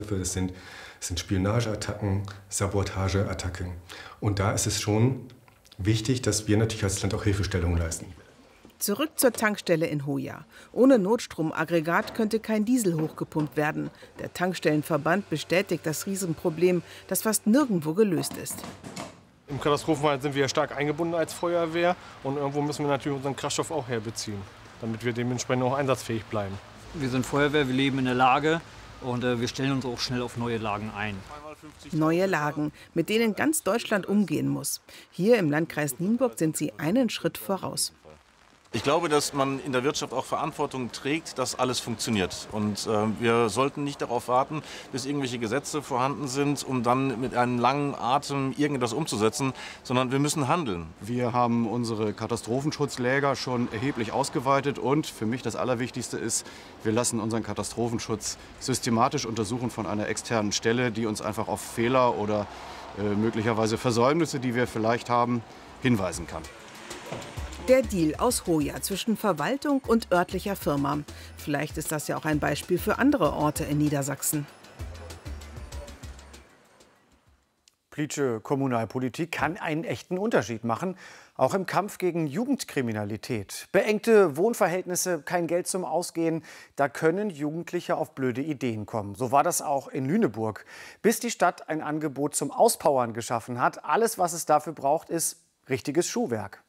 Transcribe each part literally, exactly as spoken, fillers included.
Es sind, es sind Spionageattacken, Sabotageattacken. Und da ist es schon wichtig, dass wir natürlich als Land auch Hilfestellung leisten. Zurück zur Tankstelle in Hoya. Ohne Notstromaggregat könnte kein Diesel hochgepumpt werden. Der Tankstellenverband bestätigt das Riesenproblem, das fast nirgendwo gelöst ist. Im Katastrophenfall sind wir stark eingebunden als Feuerwehr. Und irgendwo müssen wir natürlich unseren Kraftstoff auch herbeziehen, damit wir dementsprechend auch einsatzfähig bleiben. Wir sind Feuerwehr, wir leben in der Lage und äh, wir stellen uns auch schnell auf neue Lagen ein. Neue Lagen, mit denen ganz Deutschland umgehen muss. Hier im Landkreis Nienburg sind sie einen Schritt voraus. Ich glaube, dass man in der Wirtschaft auch Verantwortung trägt, dass alles funktioniert. Und äh, wir sollten nicht darauf warten, bis irgendwelche Gesetze vorhanden sind, um dann mit einem langen Atem irgendetwas umzusetzen, sondern wir müssen handeln. Wir haben unsere Katastrophenschutzläger schon erheblich ausgeweitet und für mich das Allerwichtigste ist, wir lassen unseren Katastrophenschutz systematisch untersuchen von einer externen Stelle, die uns einfach auf Fehler oder äh, möglicherweise Versäumnisse, die wir vielleicht haben, hinweisen kann. Der Deal aus Hoya zwischen Verwaltung und örtlicher Firma. Vielleicht ist das ja auch ein Beispiel für andere Orte in Niedersachsen. Politische Kommunalpolitik kann einen echten Unterschied machen, auch im Kampf gegen Jugendkriminalität. Beengte Wohnverhältnisse, kein Geld zum Ausgehen, da können Jugendliche auf blöde Ideen kommen. So war das auch in Lüneburg, bis die Stadt ein Angebot zum Auspowern geschaffen hat. Alles, was es dafür braucht, ist richtiges Schuhwerk.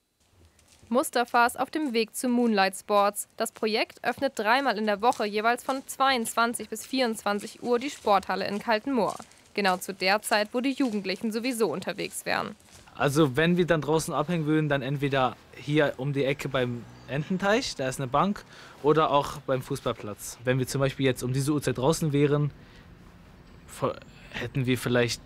Mustafa ist auf dem Weg zu Moonlight Sports. Das Projekt öffnet dreimal in der Woche jeweils von zweiundzwanzig bis vierundzwanzig Uhr die Sporthalle in Kaltenmoor. Genau zu der Zeit, wo die Jugendlichen sowieso unterwegs wären. Also wenn wir dann draußen abhängen würden, dann entweder hier um die Ecke beim Ententeich, da ist eine Bank, oder auch beim Fußballplatz. Wenn wir zum Beispiel jetzt um diese Uhrzeit draußen wären, hätten wir vielleicht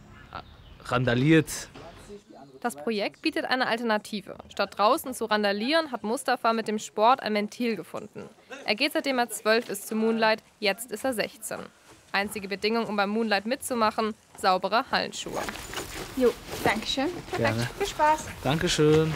randaliert. Das Projekt bietet eine Alternative. Statt draußen zu randalieren, hat Mustafa mit dem Sport ein Ventil gefunden. Er geht seitdem er zwölf ist zu Moonlight, jetzt ist er sechzehn. Einzige Bedingung, um beim Moonlight mitzumachen, saubere Hallenschuhe. Jo, danke schön. Gerne. Viel Spaß. Dankeschön.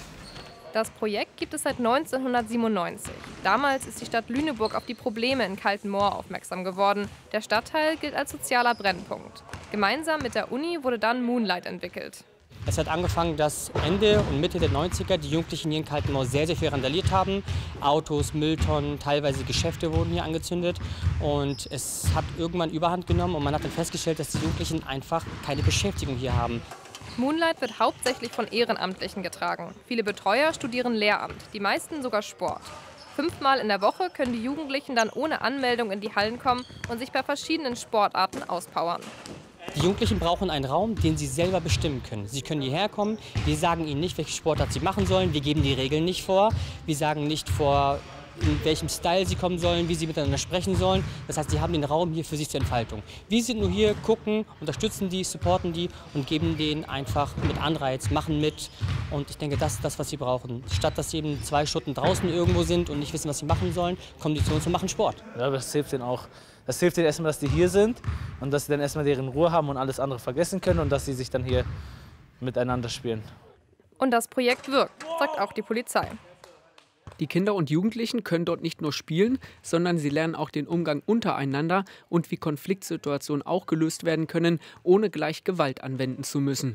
Das Projekt gibt es seit neunzehnhundertsiebenundneunzig. Damals ist die Stadt Lüneburg auf die Probleme in Kaltenmoor aufmerksam geworden. Der Stadtteil gilt als sozialer Brennpunkt. Gemeinsam mit der Uni wurde dann Moonlight entwickelt. Es hat angefangen, dass Ende und Mitte der neunziger die Jugendlichen hier in Kaltenmoor sehr, sehr viel randaliert haben. Autos, Mülltonnen, teilweise Geschäfte wurden hier angezündet. Und es hat irgendwann Überhand genommen und man hat dann festgestellt, dass die Jugendlichen einfach keine Beschäftigung hier haben. Moonlight wird hauptsächlich von Ehrenamtlichen getragen. Viele Betreuer studieren Lehramt, die meisten sogar Sport. Fünfmal in der Woche können die Jugendlichen dann ohne Anmeldung in die Hallen kommen und sich bei verschiedenen Sportarten auspowern. Die Jugendlichen brauchen einen Raum, den sie selber bestimmen können. Sie können hierher kommen, wir sagen ihnen nicht, welche Sportart sie machen sollen, wir geben die Regeln nicht vor, wir sagen nicht vor, in welchem Style sie kommen sollen, wie sie miteinander sprechen sollen. Das heißt, sie haben den Raum hier für sich zur Entfaltung. Wir sind nur hier, gucken, unterstützen die, supporten die und geben denen einfach mit Anreiz, machen mit. Und ich denke, das ist das, was sie brauchen. Statt dass sie eben zwei Stunden draußen irgendwo sind und nicht wissen, was sie machen sollen, kommen die zu uns und machen Sport. Ja, das hilft denen auch. Das hilft denen erstmal, dass die hier sind und dass sie dann erstmal deren Ruhe haben und alles andere vergessen können und dass sie sich dann hier miteinander spielen. Und das Projekt wirkt, sagt auch die Polizei. Die Kinder und Jugendlichen können dort nicht nur spielen, sondern sie lernen auch den Umgang untereinander und wie Konfliktsituationen auch gelöst werden können, ohne gleich Gewalt anwenden zu müssen.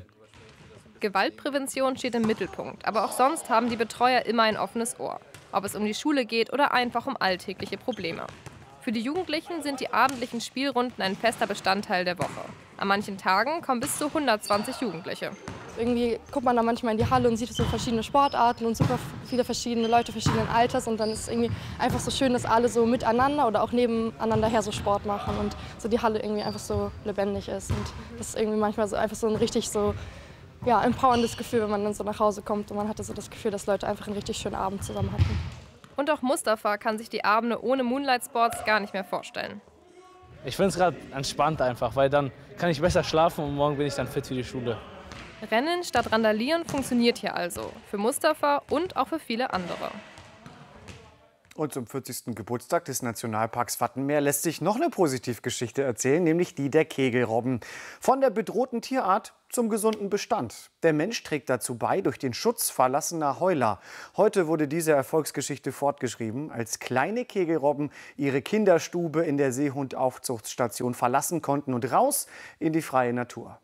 Gewaltprävention steht im Mittelpunkt, aber auch sonst haben die Betreuer immer ein offenes Ohr. Ob es um die Schule geht oder einfach um alltägliche Probleme. Für die Jugendlichen sind die abendlichen Spielrunden ein fester Bestandteil der Woche. An manchen Tagen kommen bis zu hundertzwanzig Jugendliche. Irgendwie guckt man da manchmal in die Halle und sieht so verschiedene Sportarten und super viele verschiedene Leute verschiedenen Alters. Und dann ist es irgendwie einfach so schön, dass alle so miteinander oder auch nebeneinander her so Sport machen und so die Halle irgendwie einfach so lebendig ist. Und das ist irgendwie manchmal so einfach so ein richtig so, ja, empowerndes Gefühl, wenn man dann so nach Hause kommt und man hatte so das Gefühl, dass Leute einfach einen richtig schönen Abend zusammen hatten. Und auch Mustafa kann sich die Abende ohne Moonlight Sports gar nicht mehr vorstellen. Ich finde es gerade entspannt einfach, weil dann kann ich besser schlafen und morgen bin ich dann fit für die Schule. Rennen statt Randalieren funktioniert hier also. Für Mustafa und auch für viele andere. Und zum vierzigsten Geburtstag des Nationalparks Wattenmeer lässt sich noch eine Positivgeschichte erzählen, nämlich die der Kegelrobben. Von der bedrohten Tierart zum gesunden Bestand. Der Mensch trägt dazu bei durch den Schutz verlassener Heuler. Heute wurde diese Erfolgsgeschichte fortgeschrieben, als kleine Kegelrobben ihre Kinderstube in der Seehundaufzuchtstation verlassen konnten und raus in die freie Natur.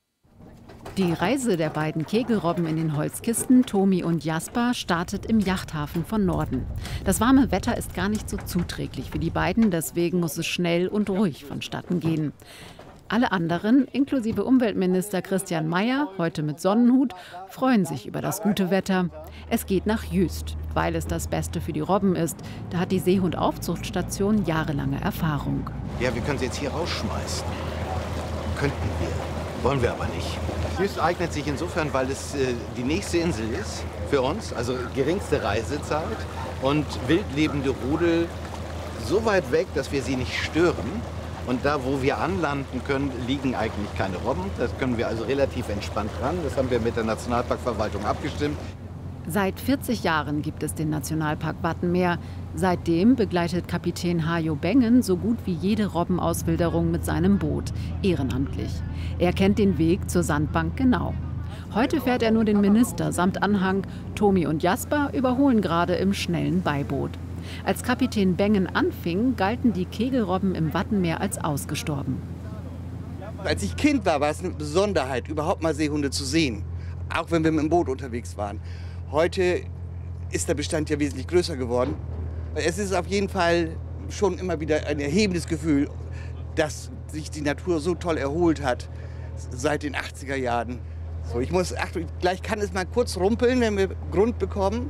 Die Reise der beiden Kegelrobben in den Holzkisten, Tomi und Jasper, startet im Yachthafen von Norden. Das warme Wetter ist gar nicht so zuträglich für die beiden, deswegen muss es schnell und ruhig vonstatten gehen. Alle anderen, inklusive Umweltminister Christian Mayer, heute mit Sonnenhut, freuen sich über das gute Wetter. Es geht nach Jüst, weil es das Beste für die Robben ist. Da hat die Seehundaufzuchtstation jahrelange Erfahrung. Ja, wir können sie jetzt hier rausschmeißen. Könnten wir, wollen wir aber nicht. Jüst eignet sich insofern, weil es äh, die nächste Insel ist für uns, also geringste Reisezeit und wildlebende Rudel so weit weg, dass wir sie nicht stören. Und da, wo wir anlanden können, liegen eigentlich keine Robben. Das können wir also relativ entspannt ran. Das haben wir mit der Nationalparkverwaltung abgestimmt. Seit vierzig Jahren gibt es den Nationalpark Wattenmeer. Seitdem begleitet Kapitän Hajo Bengen so gut wie jede Robbenauswilderung mit seinem Boot, ehrenamtlich. Er kennt den Weg zur Sandbank genau. Heute fährt er nur den Minister samt Anhang. Tomi und Jasper überholen gerade im schnellen Beiboot. Als Kapitän Bengen anfing, galten die Kegelrobben im Wattenmeer als ausgestorben. Als ich Kind war, war es eine Besonderheit, überhaupt mal Seehunde zu sehen, auch wenn wir mit dem Boot unterwegs waren. Heute ist der Bestand ja wesentlich größer geworden. Es ist auf jeden Fall schon immer wieder ein erhebendes Gefühl, dass sich die Natur so toll erholt hat seit den achtziger Jahren. So, ich muss, Achtung, gleich kann es mal kurz rumpeln, wenn wir Grund bekommen.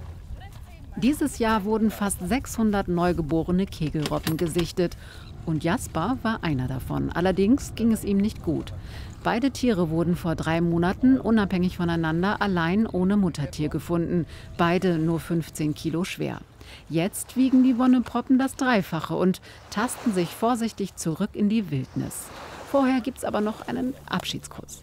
Dieses Jahr wurden fast sechshundert neugeborene Kegelrobben gesichtet. Und Jasper war einer davon. Allerdings ging es ihm nicht gut. Beide Tiere wurden vor drei Monaten unabhängig voneinander allein ohne Muttertier gefunden. Beide nur fünfzehn Kilo schwer. Jetzt wiegen die Wonneproppen das Dreifache und tasten sich vorsichtig zurück in die Wildnis. Vorher gibt es aber noch einen Abschiedskuss.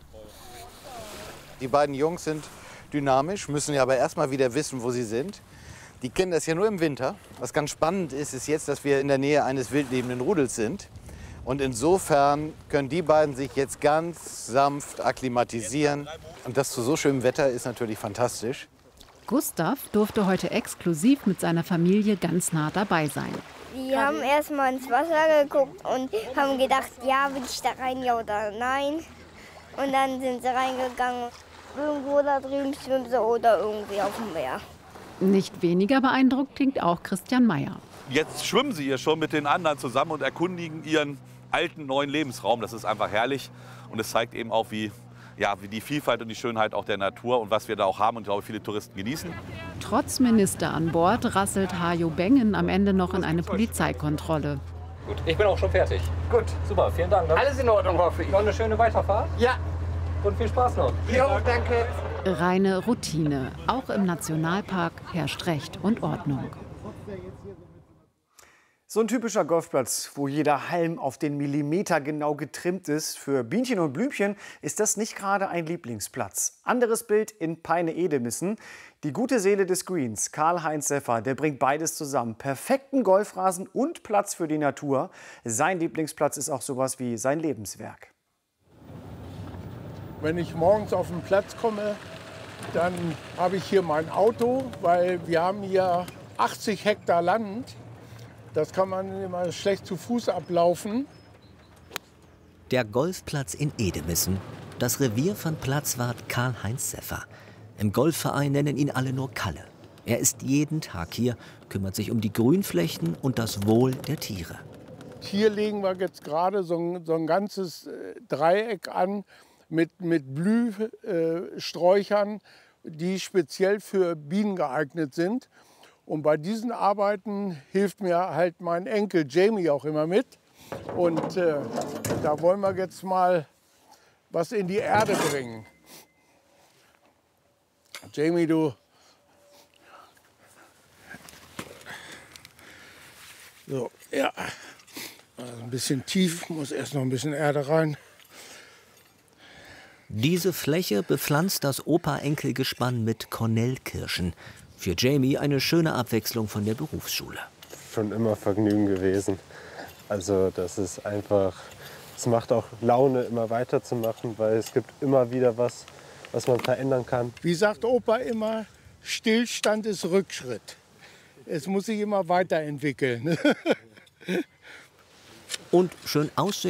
Die beiden Jungs sind dynamisch, müssen ja aber erst mal wieder wissen, wo sie sind. Die kennen das ja nur im Winter. Was ganz spannend ist, ist jetzt, dass wir in der Nähe eines wildlebenden Rudels sind. Und insofern können die beiden sich jetzt ganz sanft akklimatisieren. Und das zu so schönem Wetter ist natürlich fantastisch. Gustav durfte heute exklusiv mit seiner Familie ganz nah dabei sein. Die haben erst mal ins Wasser geguckt und haben gedacht, ja, will ich da rein, ja oder nein. Und dann sind sie reingegangen. Irgendwo da drüben schwimmen sie oder irgendwie auf dem Meer. Nicht weniger beeindruckt klingt auch Christian Mayer. Jetzt schwimmen sie hier schon mit den anderen zusammen und erkundigen ihren alten, neuen Lebensraum. Das ist einfach herrlich und es zeigt eben auch, wie, ja, wie die Vielfalt und die Schönheit auch der Natur und was wir da auch haben und, glaube ich, viele Touristen genießen. Trotz Minister an Bord rasselt Hajo Bengen am Ende noch in eine Polizeikontrolle. Gut, ich bin auch schon fertig. Gut, super, vielen Dank. Alles in Ordnung, hoffe ich. Noch eine schöne Weiterfahrt? Ja. Und viel Spaß noch. Jo, danke. Reine Routine. Auch im Nationalpark herrscht Recht und Ordnung. So ein typischer Golfplatz, wo jeder Halm auf den Millimeter genau getrimmt ist. Für Bienchen und Blümchen ist das nicht gerade ein Lieblingsplatz. Anderes Bild in Peine-Edemissen. Die gute Seele des Greens, Karl-Heinz Seffer, der bringt beides zusammen. Perfekten Golfrasen und Platz für die Natur. Sein Lieblingsplatz ist auch sowas wie sein Lebenswerk. Wenn ich morgens auf den Platz komme, dann habe ich hier mein Auto, weil wir haben hier achtzig Hektar Land. Das kann man immer schlecht zu Fuß ablaufen. Der Golfplatz in Edemissen, das Revier von Platzwart Karl-Heinz Seffer. Im Golfverein nennen ihn alle nur Kalle. Er ist jeden Tag hier, kümmert sich um die Grünflächen und das Wohl der Tiere. Hier legen wir jetzt gerade so ein, so ein ganzes Dreieck an mit, mit Blühsträuchern, die speziell für Bienen geeignet sind. Und bei diesen Arbeiten hilft mir halt mein Enkel Jamie auch immer mit. Und äh, da wollen wir jetzt mal was in die Erde bringen. Jamie, du. So, ja. Also ein bisschen tief, muss erst noch ein bisschen Erde rein. Diese Fläche bepflanzt das Opa-Enkel-Gespann mit Kornellkirschen. Für Jamie eine schöne Abwechslung von der Berufsschule. Schon immer Vergnügen gewesen. Also das ist einfach, es macht auch Laune, immer weiterzumachen, weil es gibt immer wieder was, was man verändern kann. Wie sagt Opa immer, Stillstand ist Rückschritt. Es muss sich immer weiterentwickeln. Und schön aussehen